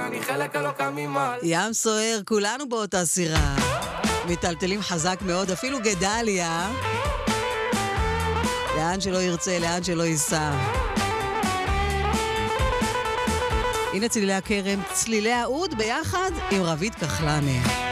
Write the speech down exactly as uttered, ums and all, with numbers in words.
אני חלק אלוקה ממעל. ים סוער, כולנו באותה סירה. מטלטלים חזק מאוד, אפילו גדליה. לאן שלא ירצה, לאן שלא ייסע. הנה צלילי הכרם, צלילי העוד ביחד עם רבית כחלני.